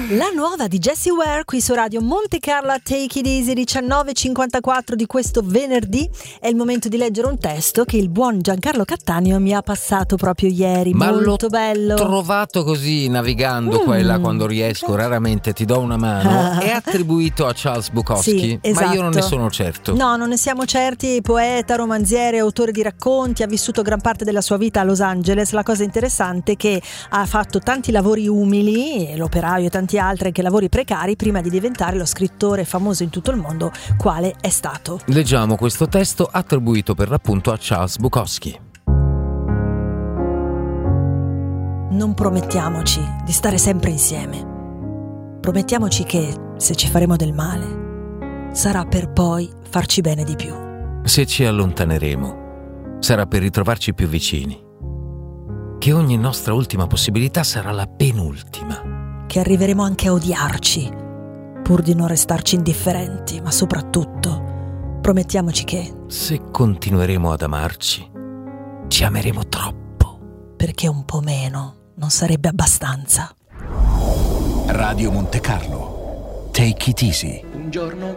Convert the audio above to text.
La nuova di Jessie Ware qui su Radio Monte Carlo, Take It Easy, 19:54 di questo venerdì. È il momento di leggere un testo che il buon Giancarlo Cattaneo mi ha passato proprio ieri. Ma molto bello. L'ho trovato così navigando qua e là quando riesco, raramente ti do una mano. È attribuito a Charles Bukowski, sì, esatto. Ma io non ne sono certo. No, non ne siamo certi. Poeta, romanziere, autore di racconti, ha vissuto gran parte della sua vita a Los Angeles. La cosa interessante è che ha fatto tanti lavori umili, l'operaio e tanti altri, anche lavori precari, prima di diventare lo scrittore famoso in tutto il mondo quale è stato. Leggiamo questo testo attribuito per l'appunto a Charles Bukowski. Non promettiamoci di stare sempre insieme. Promettiamoci che, se ci faremo del male, sarà per poi farci bene di più. Se ci allontaneremo, sarà per ritrovarci più vicini. Che ogni nostra ultima possibilità sarà la penultima. Che arriveremo anche a odiarci, pur di non restarci indifferenti, ma soprattutto promettiamoci che, se continueremo ad amarci, ci ameremo troppo. Perché un po' meno non sarebbe abbastanza. Radio Monte Carlo, Take It Easy. Un giorno